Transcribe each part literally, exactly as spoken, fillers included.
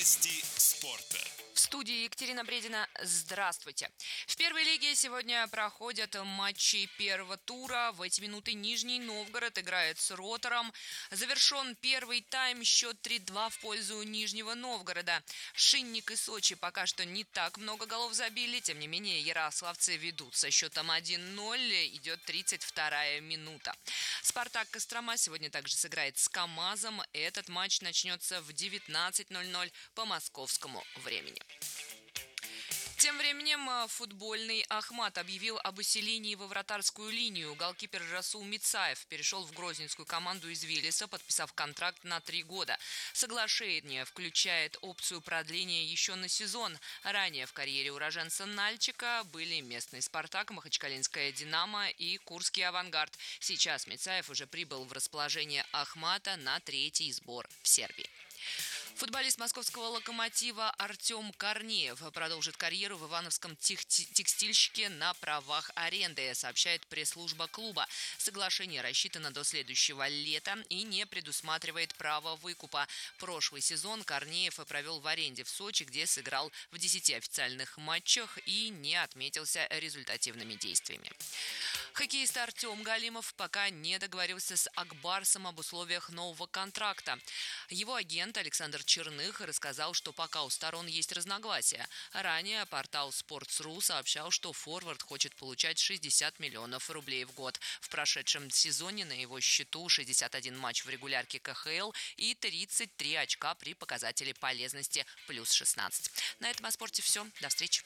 Новости спорта. В студии Екатерина Бредина. Здравствуйте. В первой лиге сегодня проходят матчи первого тура. В эти минуты Нижний Новгород играет с Ротором. Завершен первый тайм. Счет три-два в пользу Нижнего Новгорода. Шинник и Сочи пока что не так много голов забили. Тем не менее, ярославцы ведут со счетом один-ноль. Идет тридцать вторая минута. Спартак Кострома сегодня также сыграет с КамАЗом. Этот матч начнется в девятнадцать ноль-ноль по московскому времени. Тем временем футбольный Ахмат объявил об усилении во вратарскую линию. Голкипер Расул Мицаев перешел в грозненскую команду из Велеса, подписав контракт на три года. Соглашение включает опцию продления еще на сезон. Ранее в карьере уроженца Нальчика были местный «Спартак», махачкалинская «Динамо» и курский «Авангард». Сейчас Мицаев уже прибыл в расположение Ахмата на третий сбор в Сербии. Футболист московского «Локомотива» Артем Корнеев продолжит карьеру в ивановском текстильщике на правах аренды, сообщает пресс-служба клуба. Соглашение рассчитано до следующего лета и не предусматривает права выкупа. Прошлый сезон Корнеев провел в аренде в Сочи, где сыграл в десяти официальных матчах и не отметился результативными действиями. Хоккеист Артем Галимов пока не договорился с Акбарсом об условиях нового контракта. Его агент Александр Черных рассказал, что пока у сторон есть разногласия. Ранее портал Sports.ru сообщал, что форвард хочет получать шестьдесят миллионов рублей в год. В прошедшем сезоне на его счету шестьдесят один матч в регулярке ка ха эл и тридцать три очка при показателе полезности плюс шестнадцать. На этом о спорте все. До встречи.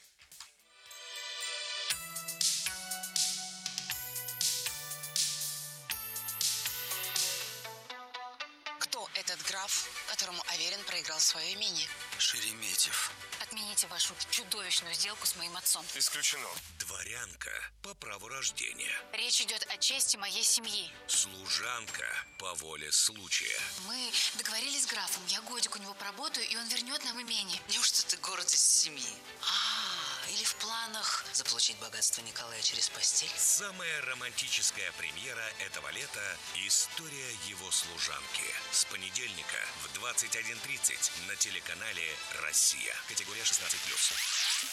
Кто этот граф, которому Аверин проиграл свое имение? Шереметьев. Отмените вашу чудовищную сделку с моим отцом. Исключено. Дворянка по праву рождения. Речь идет о чести моей семьи. Служанка по воле случая. Мы договорились с графом. Я годик у него поработаю, и он вернет нам имение. Неужто ты гордость семьи? А, Или в планах заполучить богатство Николая через постель? Самая романтическая премьера этого лета – история его служанки. С понедельника в двадцать один тридцать на телеканале «Россия». Категория шестнадцать плюс.